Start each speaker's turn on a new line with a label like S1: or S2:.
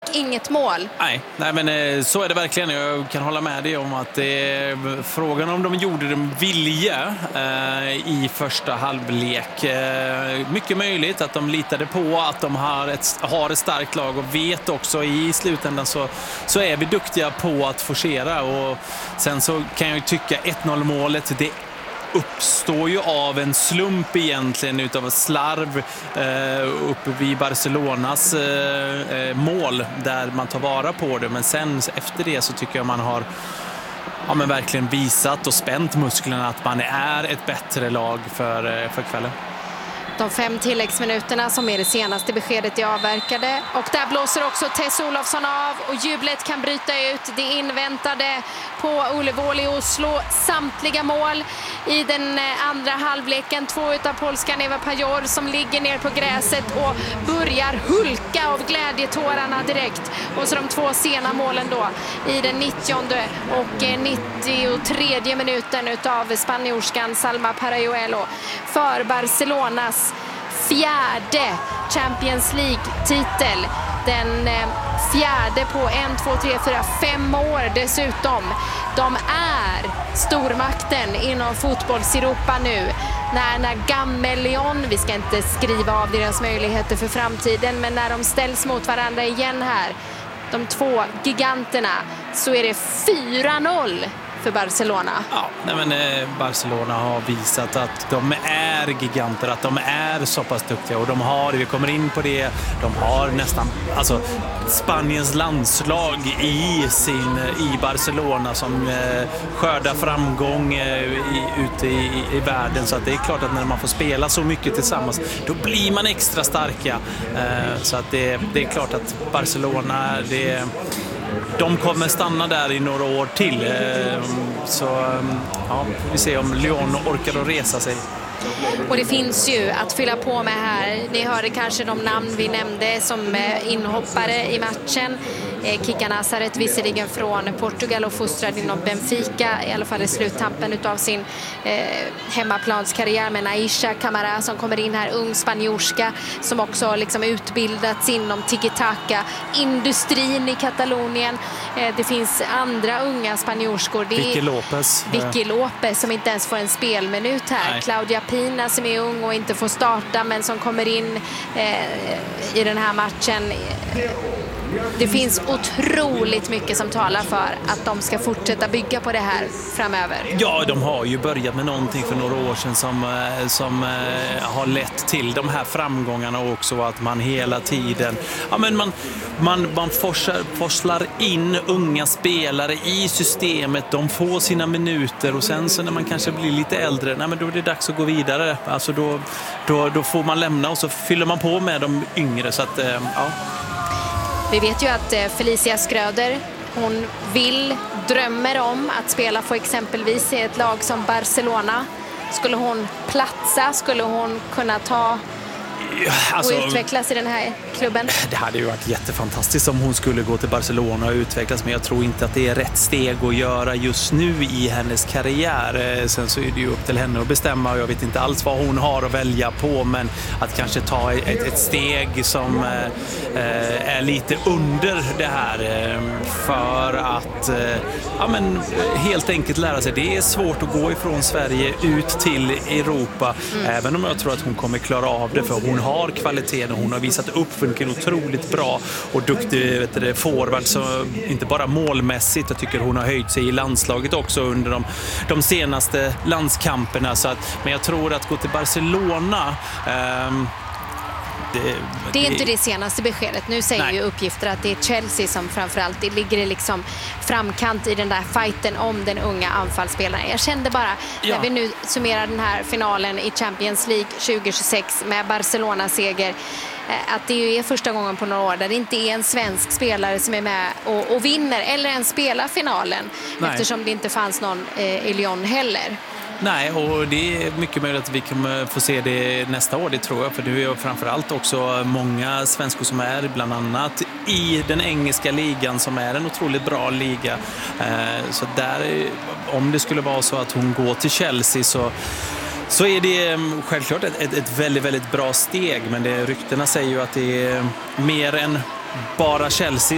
S1: inget mål.
S2: Nej, men så är det verkligen. Jag kan hålla med dig om att frågan om de gjorde dem vilja i första halvlek. Mycket möjligt att de litade på att de har ett starkt lag och vet också i slutändan så är vi duktiga på att forcera. Och sen så kan jag ju tycka 1-0 målet, det uppstår ju av en slump egentligen utav slarv uppe vid Barcelonas mål där man tar vara på det. Men sen efter det så tycker jag man har men verkligen visat och spänt musklerna att man är ett bättre lag för kvällen.
S1: De 5 tilläggsminuterna som är det senaste beskedet är avverkade. Och där blåser också Tess Olofsson av och jublet kan bryta ut. Det inväntade på Ullevål i Oslo. Samtliga mål i den andra halvleken. 2 utav polskan Eva Pajor som ligger ner på gräset och börjar hulka av glädjetårarna direkt. Och så de 2 sena målen då i den 90:e och 93:e minuten utav spanjorskan Salma Parajuelo för Barcelonas 4:e Champions League-titel. Den 4:e på 1, 2, 3, 4, 5 år dessutom. De är stormakten inom fotbolls-Europa nu. När Gammelion, vi ska inte skriva av deras möjligheter för framtiden, men när de ställs mot varandra igen här, de 2 giganterna, så är det 4-0 för Barcelona.
S2: Ja, men Barcelona har visat att de är giganter, att de är så pass duktiga och de har, vi kommer in på det, de har nästan Spaniens landslag i Barcelona som skördar framgång ute i världen, så att det är klart att när man får spela så mycket tillsammans då blir man extra starka, så att det är klart att Barcelona de kommer stanna där i några år till. Så vi ser om Lyon orkar att resa sig.
S1: Och det finns ju att fylla på med här. Ni hörde kanske de namn vi nämnde som inhoppare i matchen. Kika Nazaret visserligen från Portugal och fostrad inom Benfica, i alla fall i sluttampen utav sin hemmaplanskarriär, med Aisha Camara som kommer in här, ung spanjorska som också liksom utbildats inom tiki-taka industrin i Katalonien. Det finns andra unga spanjorskor. Vicky Lopez som inte ens får en spelminut här. Nej. Claudia Pina som är ung och inte får starta men som kommer in i den här matchen. Det finns otroligt mycket som talar för att de ska fortsätta bygga på det här framöver. Ja, de har ju börjat med någonting för några år sedan som har lett till de här framgångarna också, att man hela tiden man forslar in unga spelare i systemet, de får sina minuter och sen så när man kanske blir lite äldre, då är det dags att gå vidare. Alltså då får man lämna och så fyller man på med de yngre, så att Vi vet ju att Felicia Schröder, hon drömmer om att spela för exempelvis i ett lag som Barcelona. Skulle hon platsa, skulle hon kunna ta och utvecklas i den här klubben? Det hade ju varit jättefantastiskt om hon skulle gå till Barcelona och utvecklas, men jag tror inte att det är rätt steg att göra just nu i hennes karriär. Sen så är det ju upp till henne att bestämma och jag vet inte alls vad hon har att välja på, men att kanske ta ett steg som är lite under det här för att helt enkelt lära sig. Det är svårt att gå ifrån Sverige ut till Europa, även om jag tror att hon kommer klara av det, för hon har kvaliteten och hon har visat upp vilken otroligt bra och duktig forward, så inte bara målmässigt, jag tycker hon har höjt sig i landslaget också under de senaste landskamperna, så att, men jag tror att gå till Barcelona det är inte det senaste beskedet. Nu säger ju uppgifter att det är Chelsea som framförallt ligger liksom framkant i den där fighten om den unga anfallsspelaren. Jag kände bara, när vi nu summerar den här finalen i Champions League 2026 med Barcelona-seger, att det är första gången på några år där det inte är en svensk spelare som är med och vinner eller ens spelar finalen. Nej. Eftersom det inte fanns någon i Lyon heller. Nej, och det är mycket möjligt att vi kommer få se det nästa år, det tror jag. För det är framförallt också många svenskor som är bland annat i den engelska ligan, som är en otroligt bra liga. Så där, om det skulle vara så att hon går till Chelsea så är det självklart ett väldigt, väldigt bra steg. Men ryktena säger ju att det är mer än bara Chelsea